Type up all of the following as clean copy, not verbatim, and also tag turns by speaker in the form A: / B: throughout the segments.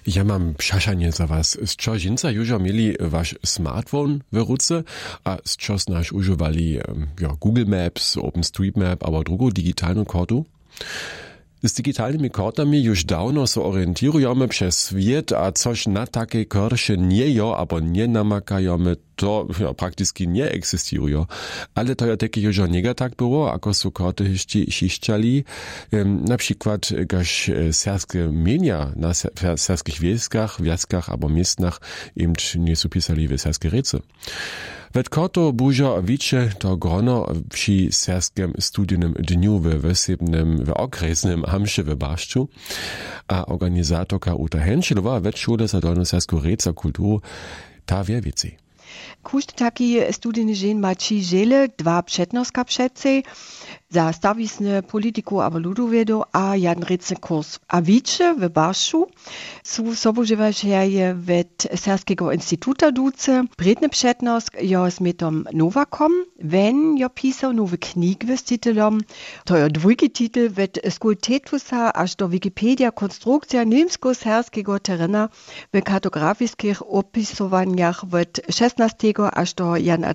A: Ja mam přašanje za was. Z čo žinca južo mieli wasz smartphone w ruce, a z čo snaž uživali Google Maps, OpenStreetMap, aber drugo digitalną kartu? Z digitalnymi kartami już dawno so orientujemy przez świat, a coś na takie karty nie jo, albo nie namakajemy, to praktycznie nie egzystują. Ale to ja takie już nie tak było, ako są karty ściszczali. Na przykład, gaż serskie mienia na serskich wioskach albo miastach im nie są pisali w serskie rece. Wet karto bužo wicze to grono przy serskim studyjnym dniu w okresnym Amsche w Baszczu, a organizatorka Uta Henschelowa wet szule za dolnosersku reca kulturu ta wie więcej.
B: Kušt taki studijny dzień ma 3 žele, 2 přednoska předsej, za stawisne politiku a ludovedu a jeden recny kurs. A wicze w Barszu su sobożywašeje wet Serskiego Instituta duce, bredny přednosk jo s metom Novakom, wenn jo pisał nowy knig z titelom, to jo dwójki titel wet skultetusa aż do Wikipedia konstrukcja niemsko-serskiego terena w kartografickich opisowaniach wet 16 aż do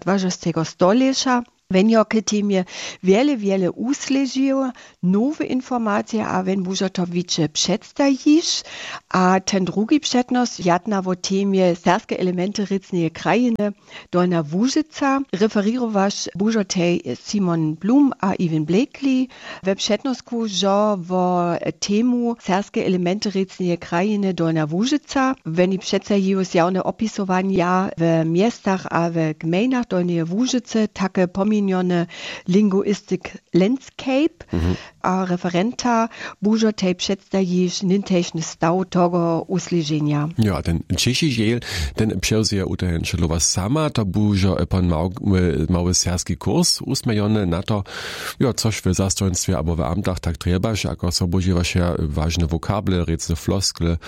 B: 21 stolecza. Wenn jo k temie wiele usležijo, nowe informacje, a wenn bužo to wicze předstajiš, a ten drugi přednos jadna vo temie serske elemente ricneje krajine, Dolna Łużyca, referirovaš bužo tej Simon Blum a Ivan Blakely, we přednosku žo vo temu serske elemente ricneje krajine Dolna Łużyca, wenn i předstajijo javne opisovanja v miestach a v gmejnach Dolneje Łużyce, take Minione Linguistic Landscape, a referenta bužo tej předstajiš nintejšny stav togo usliženia.
A: Ja, ten Češi žel, ten převzje Uta Henschelowa sama, to bužo pan mały serski kurs usmejone na to, což w zastojnstwie albo w amtach tak trebaš, ako so buživaše ważne vokable, recne floskle.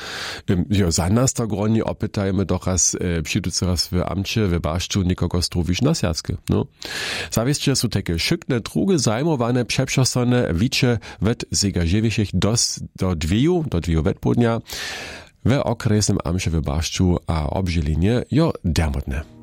A: Za nas to groni opytajmy doraz přiduce raz w amcie, w Baszczu, nikogo struwiš na serske. No. Zawieszcie są takie szykne, drugie zajmowane przeprzosone wicze wet zegażewieszych do dwiju wetpodnia w okresnym Amsche w Baszczu, a obżelenie jo dermotne.